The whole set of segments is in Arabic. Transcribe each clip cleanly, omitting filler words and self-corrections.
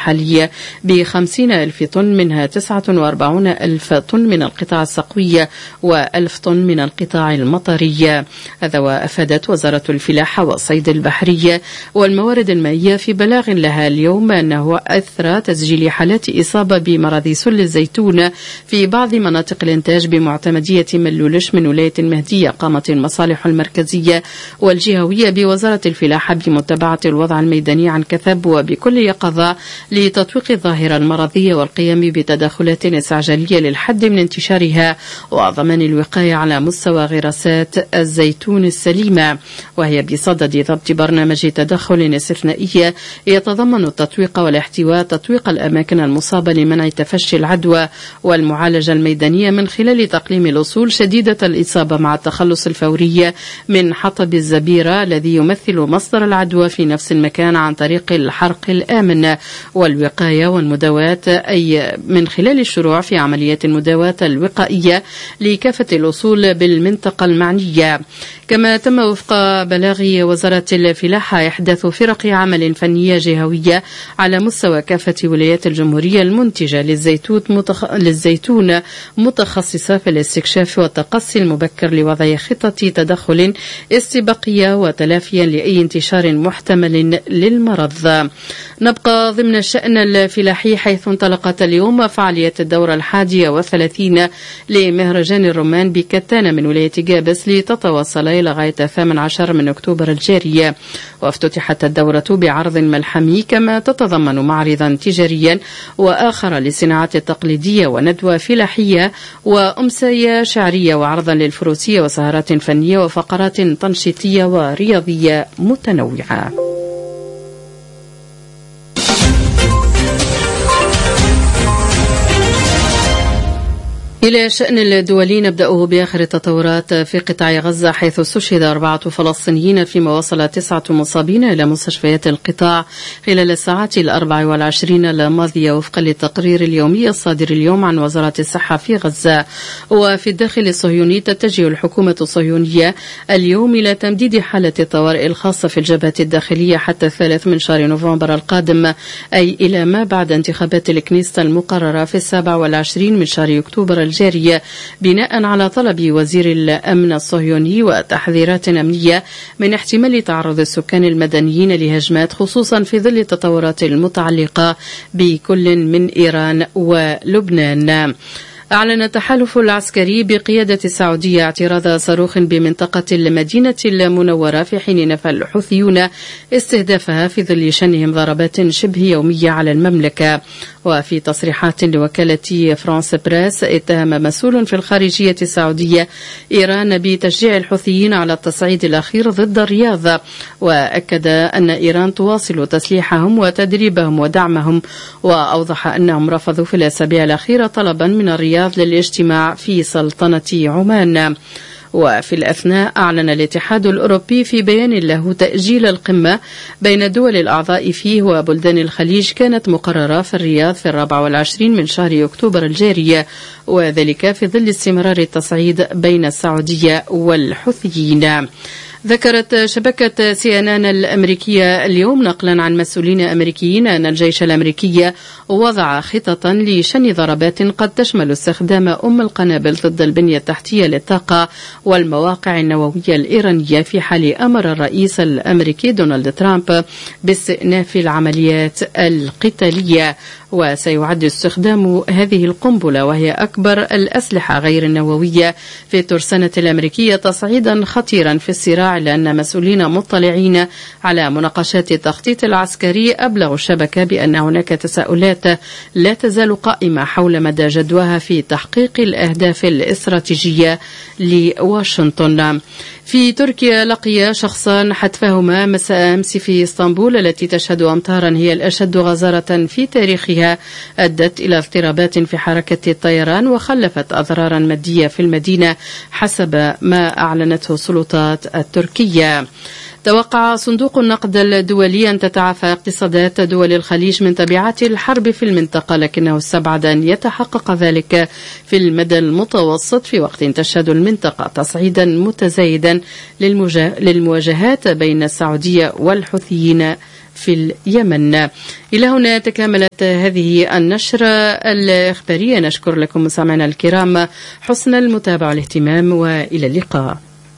الحالية ب50,000 طن، منها 49,000 طن من القطاع الصقوي و1000 طن من القطاع المطري. هذا وأفادت وزارة الفلاحة والصيد البحري والموارد المائية في بلاغ لها اليوم أنه أثر تسجيل حالات إصابة بمرض سل الزيتون في بعض مناطق الإنتاج بمعتمدية ملولش من ولاية المهدية، قامت المصالح المركزية والجهوية بوزارة الفلاحة بمتابعة الوضع الميداني عن كثب وبكل يقظة لتطويق الظاهرة المرضية والقيام بتدخلات استعجالية للحد من انتشارها وضمان الوقاية على مستوى غراسات الزيتون السليمة، وهي بصدد ضبط برنامج تدخل استثنائي يتضمن التطويق والاحتواء تطويق الأماكن المصابة لمنع تفشي العدوى والمعالجة الميدانية من خلال تقليم الأصول شديدة الإصابة مع التخلص الفوري من حطب الزبيرة الذي يمثل مصدر العدوى في نفس المكان عن طريق الحرق الآمن والوقاية والمداواة، أي من خلال الشروع في عملية المداواة الوقائية لكافة الأصول بالمنطقة المعنية. كما تم وفق بلاغ وزارة الفلاحة إحداث فرق عمل فنية جهوية على مستوى كافة ولايات الجمهورية المنتجة للزيتون متخصصة في الاستكشاف والتقصي المبكر لوضع خطة تدخل استباقية وتلافيا لأي انتشار محتمل للمرض. نبقى ضمن الشأن الفلاحي، حيث انطلقت اليوم فعالية الدورة 31 لمهرجان الرمان بكتانة من ولاية جابس لتتواصل إلى غاية 18 من أكتوبر الجاري، وافتتحت الدورة بعرض ملحمي كما تتضمن معرضا تجاريا وآخر للصناعات التقليدية وندوة فلاحية وأمسية شعرية وعرضا للفروسية وسهرات فنية وفقرات تنشيطية ورياضية متنوعة. إلى شأن الدولي نبدأه بآخر التطورات في قطاع غزة، حيث استشهد 4 فلسطينيين فيما وصل 9 مصابين إلى مستشفيات القطاع خلال الساعات 24 الماضية وفقا للتقرير اليومي الصادر اليوم عن وزارة الصحة في غزة. وفي الداخل الصهيوني تتجه الحكومة الصهيونية اليوم إلى تمديد حالة الطوارئ الخاصة في الجبهة الداخلية حتى 3 من شهر نوفمبر القادم، أي إلى ما بعد انتخابات الكنيسة المقررة في 27 من شهر أكتوبر الجارية، بناء على طلب وزير الأمن الصهيوني وتحذيرات أمنية من احتمال تعرض السكان المدنيين لهجمات، خصوصا في ظل التطورات المتعلقة بكل من إيران ولبنان. أعلن التحالف العسكري بقيادة السعودية اعتراض صاروخ بمنطقة المدينة المنورة في حين نفى الحوثيون استهدافها في ظل شنهم ضربات شبه يومية على المملكة. وفي تصريحات لوكالة فرانس بريس، اتهم مسؤول في الخارجية السعودية إيران بتشجيع الحوثيين على التصعيد الأخير ضد الرياض، وأكد أن إيران تواصل تسليحهم وتدريبهم ودعمهم، وأوضح أنهم رفضوا في الأسابيع الأخيرة طلبا من الرياض للاجتماع في سلطنة عمان. وفي الأثناء أعلن الاتحاد الأوروبي في بيان له تأجيل القمة بين الدول الأعضاء فيه وبلدان الخليج كانت مقررة في الرياض في 24 من شهر أكتوبر الجاري، وذلك في ظل استمرار التصعيد بين السعودية والحوثيين. ذكرت شبكة CNN الأمريكية اليوم نقلا عن مسؤولين أمريكيين أن الجيش الأمريكي وضع خططا لشن ضربات قد تشمل استخدام القنابل ضد البنية التحتية للطاقة والمواقع النووية الإيرانية في حال أمر الرئيس الأمريكي دونالد ترامب باستئناف العمليات القتالية. وسيعد استخدام هذه القنبلة، وهي أكبر الأسلحة غير النووية في الترسانة الأمريكية، تصعيدا خطيرا في الصراع، لأن مسؤولين مطلعين على مناقشات التخطيط العسكري أبلغوا الشبكة بأن هناك تساؤلات لا تزال قائمة حول مدى جدواها في تحقيق الأهداف الاستراتيجية لواشنطن. في تركيا لقي شخصان حتفهما مساء أمس في اسطنبول التي تشهد أمطارا هي الأشد غزارة في تاريخها، أدت إلى اضطرابات في حركة الطيران وخلفت أضرارا مادية في المدينة حسب ما أعلنته السلطات التركية. توقع صندوق النقد الدولي أن تتعافى اقتصادات دول الخليج من تبعات الحرب في المنطقة، لكنه استبعد أن يتحقق ذلك في المدى المتوسط في وقت تشهد المنطقة تصعيدا متزايدا للمواجهات بين السعودية والحوثيين في اليمن. إلى هنا تكاملت هذه النشرة الإخبارية. نشكر لكم مستمعينا الكرام حسن المتابعة والاهتمام، وإلى اللقاء.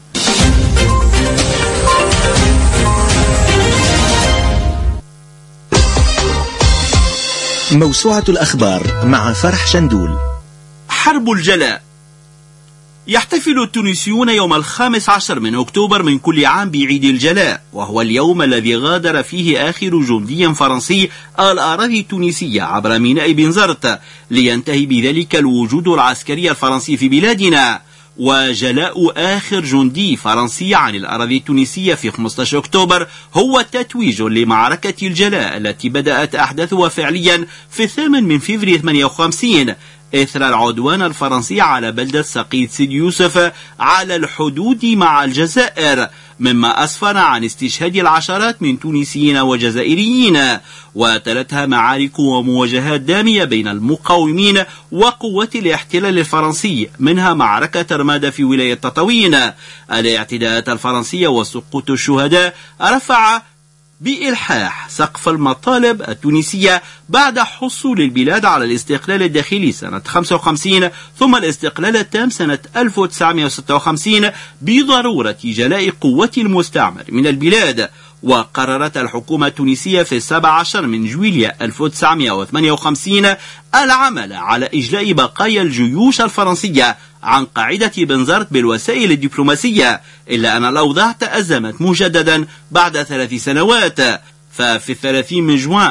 موسوعة الأخبار مع فرح شندول. حرب الجلاء. يحتفل التونسيون يوم 15 من أكتوبر من كل عام بعيد الجلاء، وهو اليوم الذي غادر فيه آخر جندي فرنسي الأراضي التونسية عبر ميناء بنزرت، لينتهي بذلك الوجود العسكري الفرنسي في بلادنا. وجلاء آخر جندي فرنسي عن الأراضي التونسية في 15 أكتوبر هو تتويج لمعركة الجلاء التي بدأت أحداثها فعليا في 8 من فبراير 58 إثر العدوان الفرنسي على بلدة سقيط سيد يوسف على الحدود مع الجزائر، مما أسفر عن استشهاد العشرات من تونسيين وجزائريين. وتلتها معارك ومواجهات دامية بين المقاومين وقوات الاحتلال الفرنسي، منها معركة رمادة في ولاية تطاوين. الاعتداءات الفرنسية وسقوط الشهداء رفع بإلحاح سقف المطالب التونسية بعد حصول البلاد على الاستقلال الداخلي سنة 55 ثم الاستقلال التام سنة 1956 بضرورة جلاء قوات المستعمر من البلاد. وقررت الحكومة التونسية في 17 من جويلية 1958 العمل على إجلاء بقايا الجيوش الفرنسية عن قاعدة بنزرت بالوسائل الدبلوماسية، إلا أن الأوضاع تأزمت مجددا بعد 3 سنوات. ففي 30 من جوان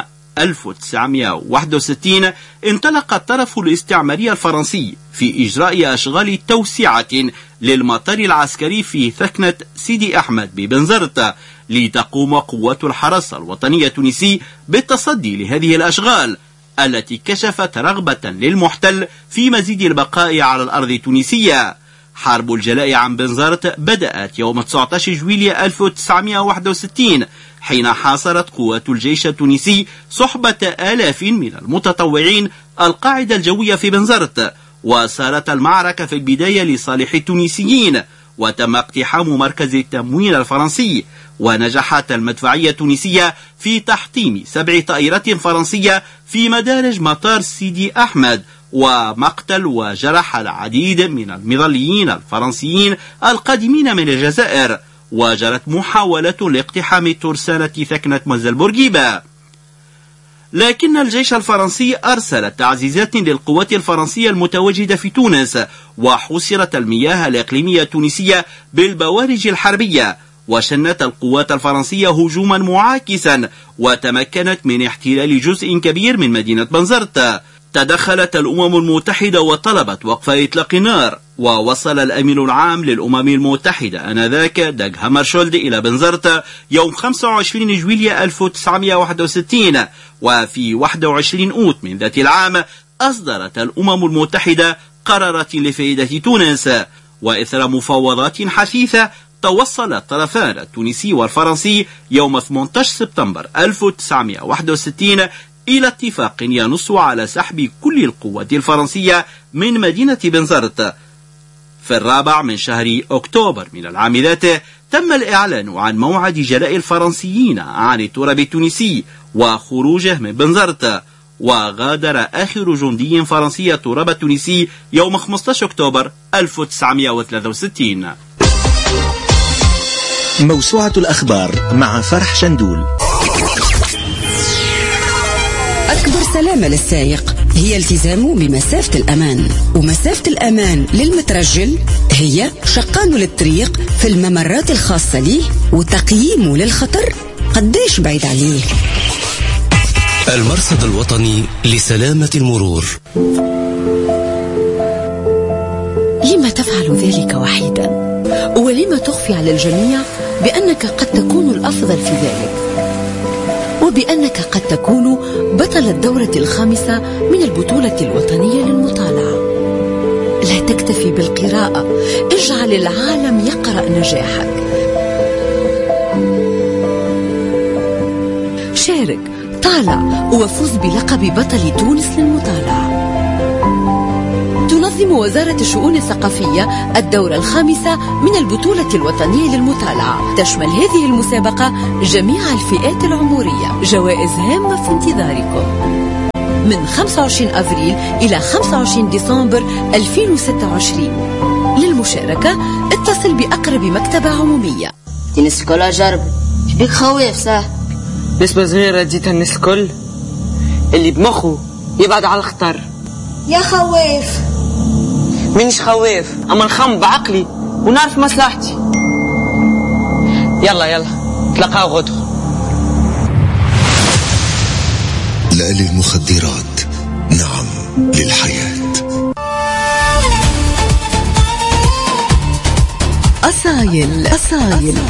1961 انطلق الطرف الاستعماري الفرنسي في إجراء أشغال توسعة للمطار العسكري في ثكنة سيدي أحمد ببنزرت، لتقوم قوات الحرس الوطني التونسي بالتصدي لهذه الأشغال التي كشفت رغبة للمحتل في مزيد البقاء على الأرض التونسية. حرب الجلاء عن بنزرت بدأت يوم 19 جويلية 1961 حين حاصرت قوات الجيش التونسي صحبة آلاف من المتطوعين القاعدة الجوية في بنزرت. وصارت المعركة في البداية لصالح التونسيين، وتم اقتحام مركز التموين الفرنسي، ونجحت المدفعية التونسية في تحطيم 7 طائرات فرنسية في مدارج مطار سيدي أحمد، ومقتل وجرح العديد من المظليين الفرنسيين القادمين من الجزائر. وجرت محاولة لاقتحام ترسانة ثكنة مزل بورقيبة، لكن الجيش الفرنسي أرسل تعزيزات للقوات الفرنسية المتواجدة في تونس، وحصرت المياه الإقليمية التونسية بالبوارج الحربية، وشنت القوات الفرنسية هجوما معاكسا وتمكنت من احتلال جزء كبير من مدينة بنزرت. تدخلت الأمم المتحدة وطلبت وقف إطلاق النار، ووصل الأمين العام للأمم المتحدة آنذاك داغ هامرشولد إلى بنزرت يوم 25 جويلية 1961. وفي 21 أوت من ذات العام أصدرت الأمم المتحدة قرارات لفائدة تونس. وإثر مفاوضات حثيثة توصل الطرفان التونسي والفرنسي يوم 18 سبتمبر 1961 إلى اتفاق ينص على سحب كل القوات الفرنسية من مدينة بنزرت. في 4 من شهر أكتوبر من العام ذاته تم الإعلان عن موعد جلاء الفرنسيين عن التراب التونسي وخروجه من بنزرت، وغادر آخر جندي فرنسي التراب التونسي يوم 15 أكتوبر 1963. موسوعة الأخبار مع فرح شندول. أكبر سلامة للسائق هي التزامه بمسافة الأمان، ومسافة الأمان للمترجل هي شقانه للطريق في الممرات الخاصة ليه وتقييمه للخطر قديش بعيد عليه. المرصد الوطني لسلامة المرور. لما تفعل ذلك وحيدا؟ ولما تخفي على الجميع بأنك قد تكون الأفضل في ذلك، وبأنك قد تكون بطل الدورة 5 من البطولة الوطنية للمطالعة؟ لا تكتفي بالقراءة، اجعل العالم يقرأ نجاحك. شارك، طالع، وفوز بلقب بطل تونس للمطالعة. تنظم تنظم وزارة الشؤون الثقافية الدورة الخامسة من البطولة الوطنية للمطالعة. تشمل هذه المسابقة جميع الفئات العمرية. جوائز هامة في انتظاركم من 25 أفريل إلى 25 ديسمبر 2026. للمشاركة اتصل بأقرب مكتبة عمومية. الناس كلها جرب شبيك خواف صح؟ نسبة صغيرة جيت الناس الكل اللي بمخه يبعد على الخطر. يا خواف مانيش خواف، أما نخم بعقلي ونعرف مصلحتي. يلا تلقاو غدو. لا للمخدرات، نعم للحياة. أصايل